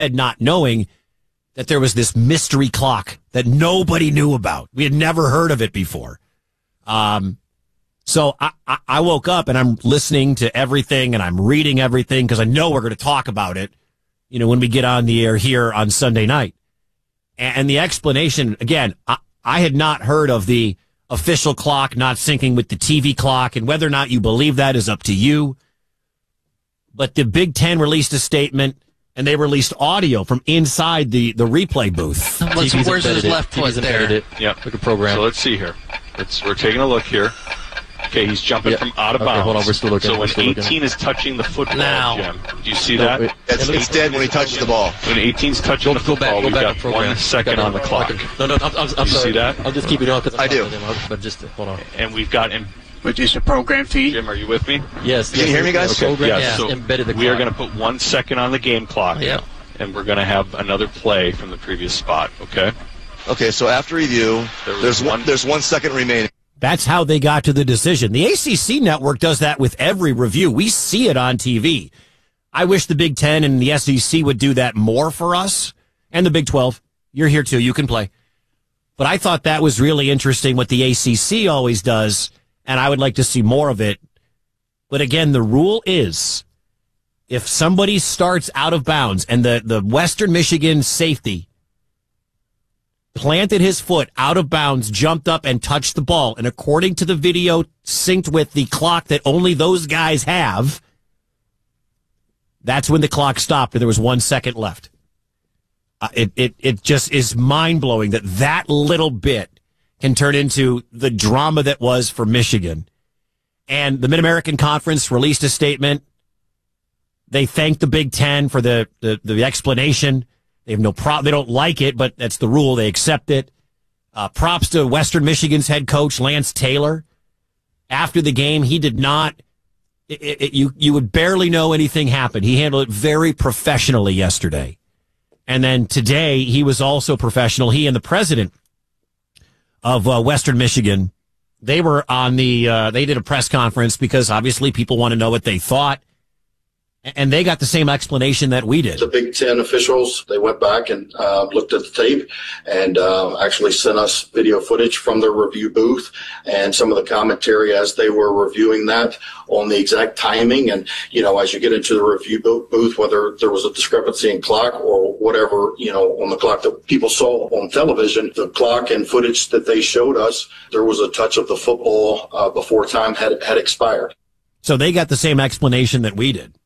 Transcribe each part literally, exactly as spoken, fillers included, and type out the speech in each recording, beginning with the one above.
and not knowing that there was this mystery clock that nobody knew about. We had never heard of it before. Um, so I, I, I woke up and I'm listening to everything and I'm reading everything because I know we're going to talk about it, you know, when we get on the air here on Sunday night. And, and the explanation, again, I, I had not heard of the official clock not syncing with the T V clock, and whether or not you believe that is up to you. But the Big Ten released a statement, and they released audio from inside the, the replay booth. Let's, where's his left foot there? It. Yep. Like a program. So let's see here. It's, we're taking a look here. Okay, he's jumping yep. from out of okay, bounds. Hold on, we're still looking. So when still eighteen looking. is touching the football, now. Jim, do you see no, that? It, it's, it's dead when he touches the ball. When eighteen's touching go, the go football, back, we've back got one second on the clock. No, no, I'm, I'm, I'm do you sorry. see that? I'll just keep it on because I do. But just hold on. And we've got him. Which is the program feed? Jim, are you with me? Yes. Can yes, you hear me, guys? Okay. Program, yes. yeah, So embedded the we clock. are going to put one second on the game clock. Yeah. And we're going to have another play from the previous spot. Okay. Okay. So after review, there there's one, one. There's one second remaining. That's how they got to the decision. The A C C network does that with every review. We see it on T V. I wish the Big Ten and the S E C would do that more for us. And the Big twelve. You're here too. You can play. But I thought that was really interesting what the A C C always does, and I would like to see more of it. But again, the rule is if somebody starts out of bounds and the, the Western Michigan safety planted his foot out of bounds, jumped up and touched the ball, and according to the video synced with the clock that only those guys have, that's when the clock stopped and there was one second left. Uh, it, it, it just is mind-blowing that that little bit can turn into the drama that was for Michigan. And the Mid-American Conference released a statement. They thanked the Big Ten for the, the, the explanation. They have no problem. They don't like it, but that's the rule. They accept it. Uh, props to Western Michigan's head coach, Lance Taylor. After the game, he did not, it, it, you, you would barely know anything happened. He handled it very professionally yesterday. And then today, he was also professional. He and the president of uh, Western Michigan, they were on the, uh, they did a press conference because obviously people want to know what they thought. And they got the same explanation that we did. The Big Ten officials, they went back and uh, looked at the tape and uh, actually sent us video footage from their review booth and some of the commentary as they were reviewing that on the exact timing. And, you know, as you get into the review booth, whether there was a discrepancy in clock or whatever, you know, on the clock that people saw on television, the clock and footage that they showed us, there was a touch of the football uh, before time had, had expired. So they got the same explanation that we did.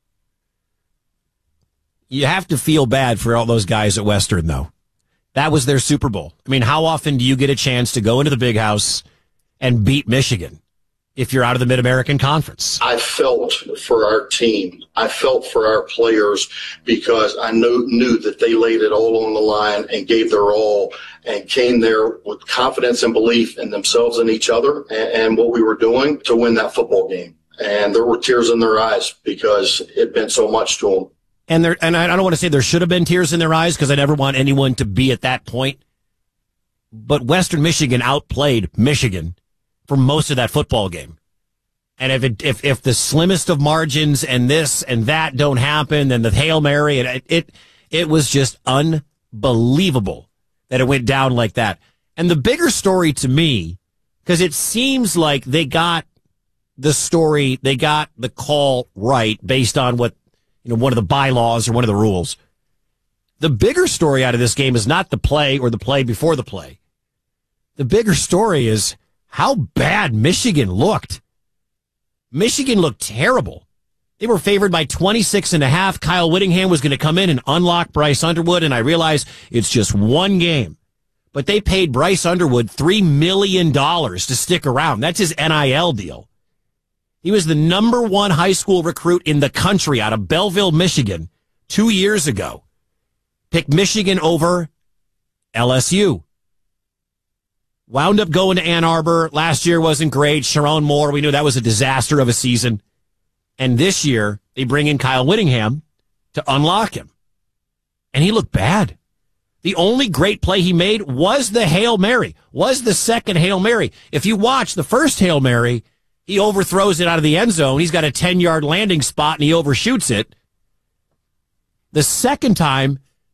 You have to feel bad for all those guys at Western, though. That was their Super Bowl. I mean, how often do you get a chance to go into the big house and beat Michigan if you're out of the Mid-American Conference? I felt for our team. I felt for our players because I knew, knew that they laid it all on the line and gave their all and came there with confidence and belief in themselves and each other and, and what we were doing to win that football game. And there were tears in their eyes because it meant so much to them. And there, and I don't want to say there should have been tears in their eyes because I never want anyone to be at that point. But Western Michigan outplayed Michigan for most of that football game. And if it, if, if the slimmest of margins and this and that don't happen, then the Hail Mary, and it, it, it was just unbelievable that it went down like that. And the bigger story to me, because it seems like they got the story, they got the call right based on what, you know, one of the bylaws or one of the rules. The bigger story out of this game is not the play or the play before the play. The bigger story is how bad Michigan looked. Michigan looked terrible. They were favored by twenty-six and a half. Kyle Whittingham was going to come in and unlock Bryce Underwood, and I realize it's just one game. But they paid Bryce Underwood three million dollars to stick around. That's his N I L deal. He was the number one high school recruit in the country out of Belleville, Michigan, two years ago. Picked Michigan over L S U. Wound up going to Ann Arbor. Last year wasn't great. Sharon Moore, we knew that was a disaster of a season. And this year, they bring in Kyle Whittingham to unlock him. And he looked bad. The only great play he made was the Hail Mary, was the second Hail Mary. If you watch the first Hail Mary, he overthrows it out of the end zone. He's got a ten-yard landing spot, and he overshoots it. The second time,